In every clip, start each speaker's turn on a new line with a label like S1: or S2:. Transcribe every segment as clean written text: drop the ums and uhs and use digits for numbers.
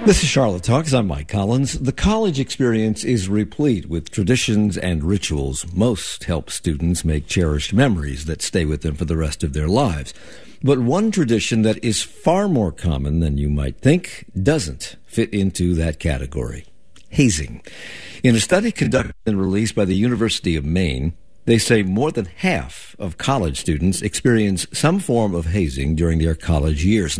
S1: This is Charlotte Talks. I'm Mike Collins. The college experience is replete with traditions and rituals. Most help students make cherished memories that stay with them for the rest of their lives. But one tradition that is far more common than you might think doesn't fit into that category: hazing. In a study conducted and released by the University of Maine, they say more than half of college students experience some form of hazing during their college years,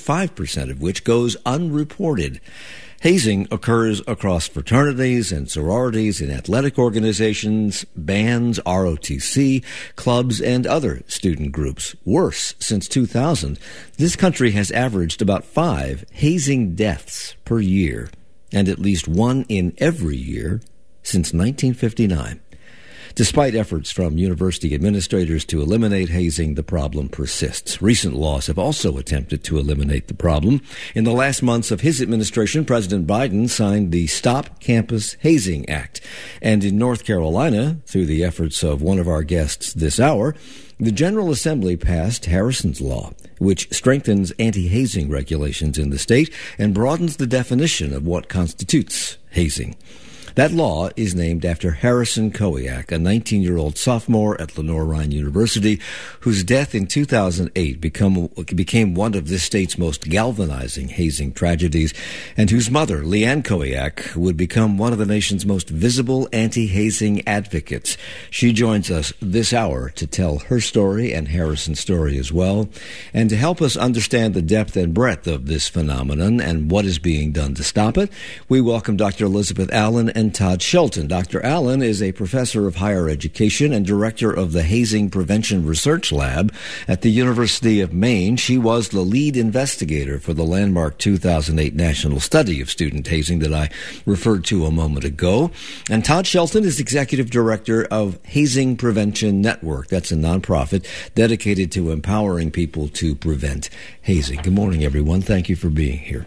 S1: 95% of which goes unreported. Hazing occurs across fraternities and sororities, in athletic organizations, bands, ROTC, clubs, and other student groups. Worse, since 2000, this country has averaged about 5 hazing deaths per year, and at least 1 in every year since 1959. Despite efforts from university administrators to eliminate hazing, the problem persists. Recent laws have also attempted to eliminate the problem. In the last months of his administration, President Biden signed the Stop Campus Hazing Act. And in North Carolina, through the efforts of one of our guests this hour, the General Assembly passed Harrison's Law, which strengthens anti-hazing regulations in the state and broadens the definition of what constitutes hazing. That law is named after Harrison Kowiak, a 19-year-old sophomore at Lenoir-Rhyne University, whose death in 2008 became one of this state's most galvanizing hazing tragedies, and whose mother, Leanne Kowiak, would become one of the nation's most visible anti-hazing advocates. She joins us this hour to tell her story and Harrison's story as well, and to help us understand the depth and breadth of this phenomenon and what is being done to stop it. We welcome Dr. Elizabeth Allen and Todd Shelton. Dr. Allen is a professor of higher education and director of the Hazing Prevention Research Lab at the University of Maine. She was the lead investigator for the landmark 2008 national study of student hazing that I referred to a moment ago. And Todd Shelton is executive director of Hazing Prevention Network. That's a nonprofit dedicated to empowering people to prevent hazing. Good morning, everyone. Thank you for being here.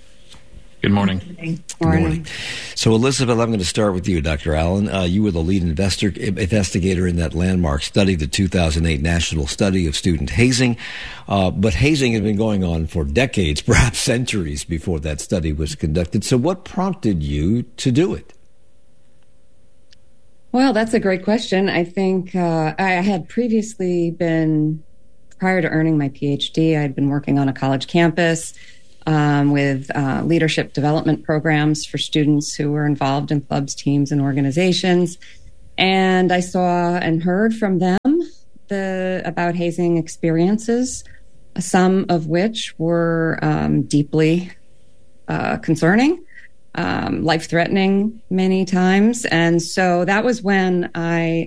S2: Good morning.
S1: Good morning. So, Elizabeth, I'm going to start with you, Dr. Allen. You were the lead investigator in that landmark study, the 2008 national study of student hazing. But hazing has been going on for decades, perhaps centuries, before that study was conducted. So what prompted you to do it?
S3: Well, that's a great question. I think I had previously been, prior to earning my PhD, I'd been working on a college campus with leadership development programs for students who were involved in clubs, teams, and organizations. And I saw and heard from them about hazing experiences, some of which were deeply concerning, life-threatening many times. And so that was when I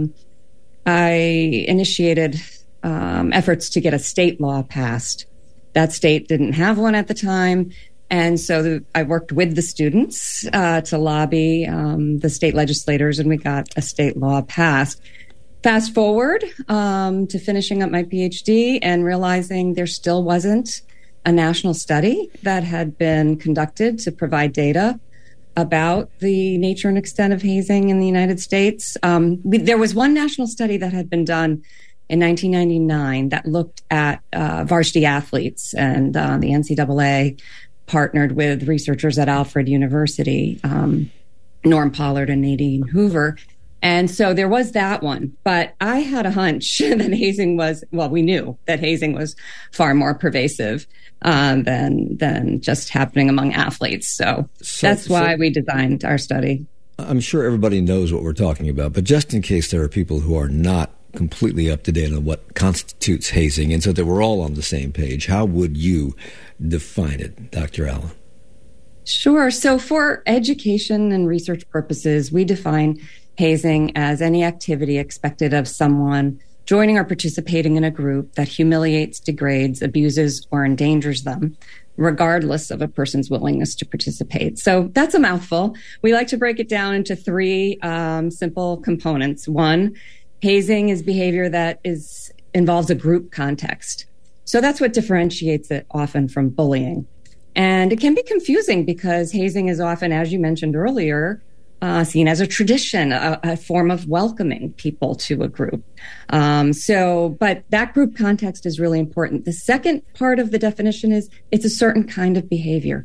S3: initiated efforts to get a state law passed. That state didn't have one at the time, and so I worked with the students to lobby the state legislators, and we got a state law passed. Fast forward to finishing up my PhD and realizing there still wasn't a national study that had been conducted to provide data about the nature and extent of hazing in the United States. There was one national study that had been done in 1999 that looked at varsity athletes, and the NCAA partnered with researchers at Alfred University, Norm Pollard and Nadine Hoover. And so there was that one. But I had a hunch that hazing was, well, we knew that hazing was far more pervasive than just happening among athletes. So that's why we designed our study.
S1: I'm sure everybody knows what we're talking about, but just in case there are people who are not completely up to date on what constitutes hazing, and so that we're all on the same page, how would you define it, Dr. Allen?
S3: Sure. So for education and research purposes, we define hazing as any activity expected of someone joining or participating in a group that humiliates, degrades, abuses, or endangers them, regardless of a person's willingness to participate. So that's a mouthful. We like to break it down into 3 simple components. 1, hazing is behavior that involves a group context. So that's what differentiates it often from bullying. And it can be confusing because hazing is often, as you mentioned earlier, seen as a tradition, a form of welcoming people to a group. But that group context is really important. The second part of the definition is it's a certain kind of behavior.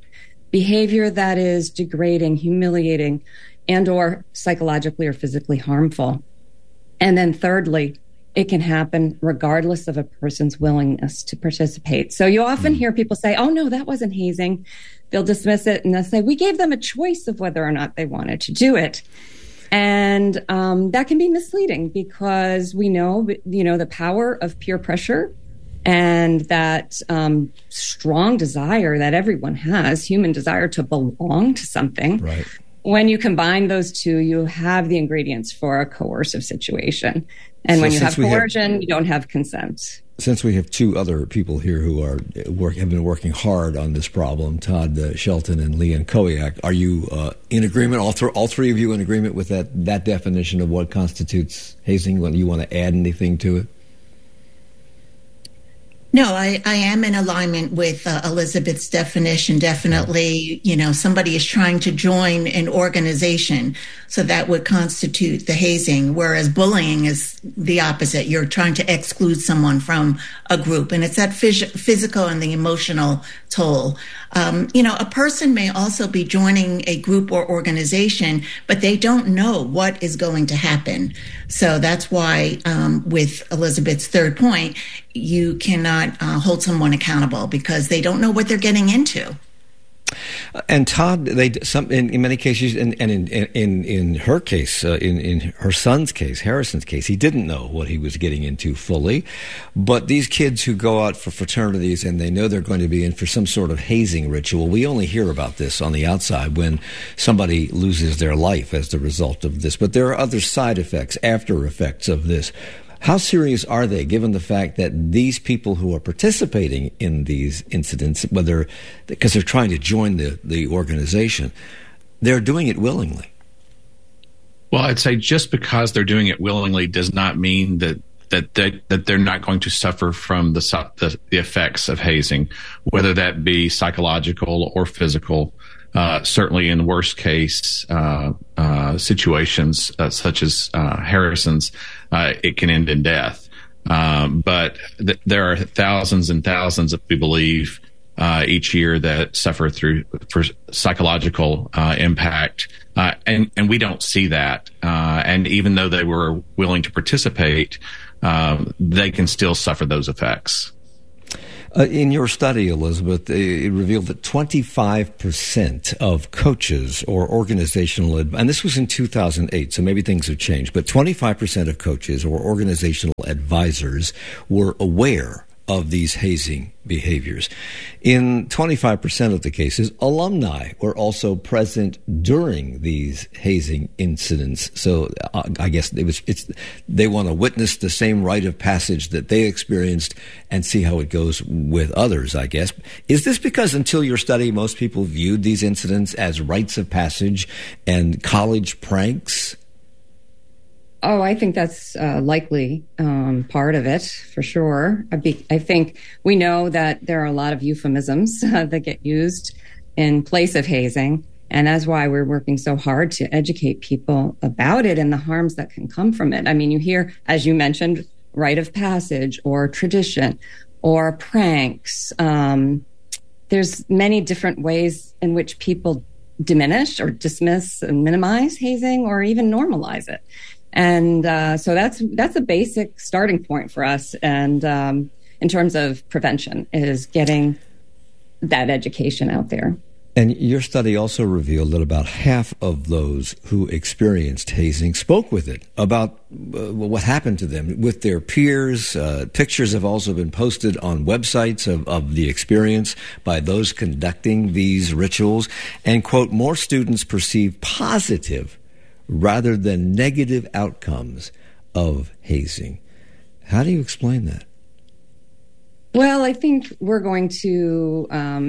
S3: behavior that is degrading, humiliating, and or psychologically or physically harmful. And then thirdly, it can happen regardless of a person's willingness to participate. So you often hear people say, oh, no, that wasn't hazing. They'll dismiss it and they'll say, we gave them a choice of whether or not they wanted to do it. And that can be misleading because we know, the power of peer pressure and that strong desire that everyone has, human desire to belong to something.
S1: Right.
S3: When you combine those two, you have the ingredients for a coercive situation. And when you have coercion, you don't have consent. Since
S1: we have two other people here who have been working hard on this problem, Todd Shelton and Leanne Kowiak, are you in agreement, all three of you in agreement with that definition of what constitutes hazing? When you want to add anything to it?
S4: No, I am in alignment with Elizabeth's definition. Definitely, somebody is trying to join an organization, so that would constitute the hazing, whereas bullying is the opposite. You're trying to exclude someone from a group, and it's that physical and the emotional toll. A person may also be joining a group or organization, but they don't know what is going to happen. So that's why, with Elizabeth's third point, you cannot hold someone accountable because they don't know what they're getting into.
S1: And Todd, in many cases, and in her case, in her son's case, Harrison's case, he didn't know what he was getting into fully. But these kids who go out for fraternities and they know they're going to be in for some sort of hazing ritual, we only hear about this on the outside when somebody loses their life as the result of this. But there are other side effects, after effects of this. How serious are they, given the fact that these people who are participating in these incidents, whether because they're trying to join the organization, they're doing it willingly?
S2: Well, I'd say just because they're doing it willingly does not mean that they're not going to suffer from the effects of hazing, whether that be psychological or physical. Certainly in worst case situations such as Harrison's, it can end in death. But there are thousands and thousands, we believe, each year that suffer for psychological impact. And we don't see that. And even though they were willing to participate, they can still suffer those effects.
S1: In your study, Elizabeth, it revealed that 25% of coaches or organizational, and this was in 2008, so maybe things have changed, but 25% of coaches or organizational advisors were aware of these hazing behaviors. In 25% of the cases, alumni were also present during these hazing incidents. So I guess they want to witness the same rite of passage that they experienced and see how it goes with others, I guess. Is this because until your study, most people viewed these incidents as rites of passage and college pranks?
S3: Oh, I think that's likely part of it, for sure. I think we know that there are a lot of euphemisms that get used in place of hazing, and that's why we're working so hard to educate people about it and the harms that can come from it. I mean, you hear, as you mentioned, rite of passage or tradition or pranks. There's many different ways in which people diminish or dismiss and minimize hazing or even normalize it. And so that's a basic starting point for us. And in terms of prevention, is getting that education out there.
S1: And your study also revealed that about half of those who experienced hazing spoke with it about what happened to them with their peers. Pictures have also been posted on websites of the experience by those conducting these rituals. And, quote, more students perceive positive rather than negative outcomes of hazing. How do you explain that?
S3: Well, I think we're going to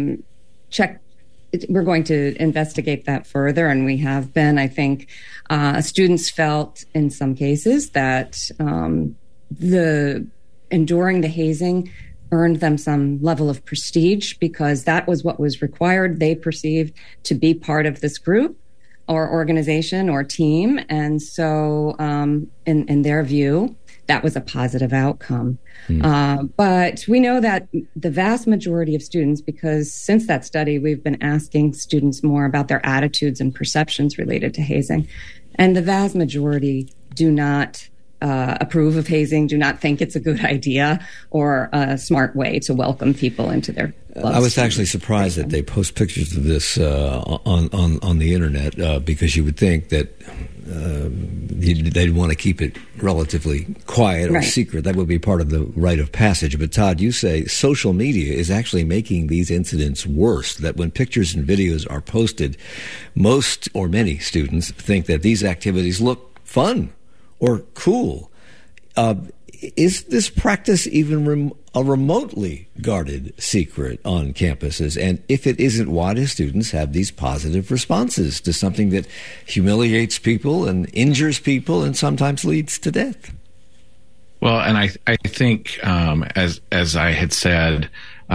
S3: we're going to investigate that further, and we have been. I think students felt in some cases that the enduring the hazing earned them some level of prestige because that was what was required. They perceived to be part of this group or organization or team. And so in their view, that was a positive outcome. But we know that the vast majority of students, because since that study, we've been asking students more about their attitudes and perceptions related to hazing. And the vast majority do not approve of hazing, do not think it's a good idea or a smart way to welcome people into their clubs.
S1: I was actually surprised that they post pictures of this on the internet because you would think that they'd want to keep it relatively quiet or secret. That would be part of the rite of passage. But Todd, you say social media is actually making these incidents worse, that when pictures and videos are posted, most or many students think that these activities look fun or cool. Is this practice even a remotely guarded secret on campuses? And if it isn't, why do students have these positive responses to something that humiliates people and injures people and sometimes leads to death?
S2: Well, and I think, as I had said,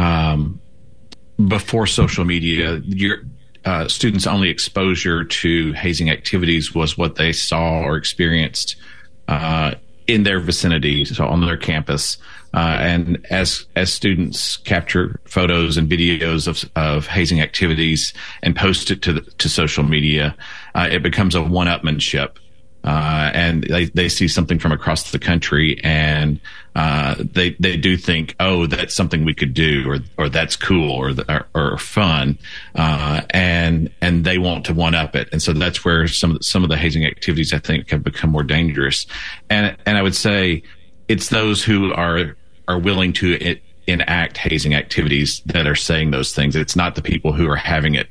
S2: before social media, your students' only exposure to hazing activities was what they saw or experienced in their vicinity, so on their campus. And as students capture photos and videos of hazing activities and post it to social media, it becomes a one-upmanship. And they see something from across the country, and they do think, oh, that's something we could do, or that's cool, or fun, and they want to one up it, and so that's where some of the hazing activities, I think, have become more dangerous. And I would say it's those who are willing to enact hazing activities that are saying those things. It's not the people who are having it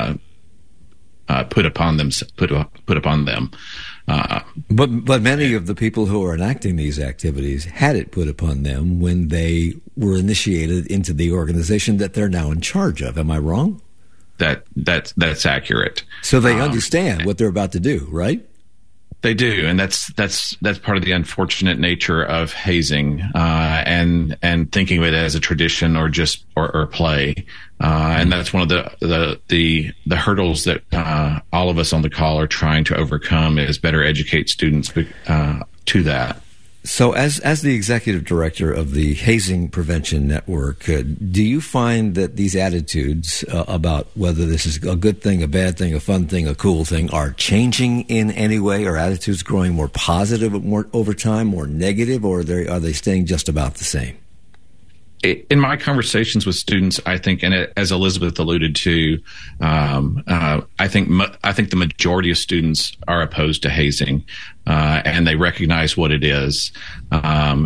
S2: put upon them.
S1: But many of the people who are enacting these activities had it put upon them when they were initiated into the organization that they're now in charge of. Am I wrong?
S2: That's accurate.
S1: So they understand what they're about to do, right?
S2: They do, and that's part of the unfortunate nature of hazing, and thinking of it as a tradition or just or play, and that's one of the hurdles that all of us on the call are trying to overcome, is better educate students to that.
S1: So as the executive director of the Hazing Prevention Network, do you find that these attitudes about whether this is a good thing, a bad thing, a fun thing, a cool thing are changing in any way? Are attitudes growing more positive more over time, more negative, or are they staying just about the same?
S2: In my conversations with students, I think, and as Elizabeth alluded to, I think the majority of students are opposed to hazing, and they recognize what it is.